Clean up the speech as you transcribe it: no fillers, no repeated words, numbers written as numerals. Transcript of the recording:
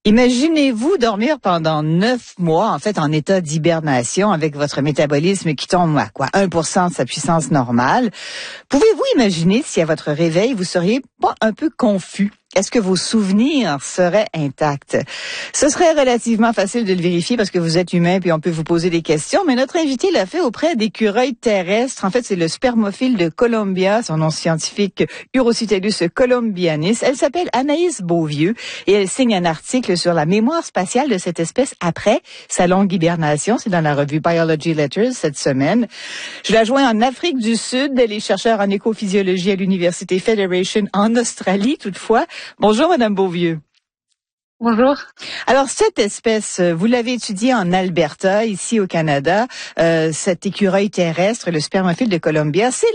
Imaginez-vous dormir pendant 9 mois, en fait, en état d'hibernation avec votre métabolisme qui tombe à quoi? 1% de sa puissance normale. Pouvez-vous imaginer si à votre réveil, vous seriez pas un peu confus? Est-ce que vos souvenirs seraient intacts? Ce serait relativement facile de le vérifier parce que vous êtes humain puis on peut vous poser des questions, mais notre invité l'a fait auprès d'écureuils terrestres. En fait, c'est le spermophile de Columbia, son nom scientifique Urocitellus columbianus. Elle s'appelle Anaïs Beauvieux et elle signe un article sur la mémoire spatiale de cette espèce après sa longue hibernation. C'est dans la revue Biology Letters cette semaine. Je la joins en Afrique du Sud. Elle est chercheure en écophysiologie à l'Université Federation en Australie, toutefois. Bonjour, Madame Beauvieux. Bonjour. Alors, cette espèce, vous l'avez étudiée en Alberta, ici au Canada, cet écureuil terrestre, le spermophile de Columbia, c'est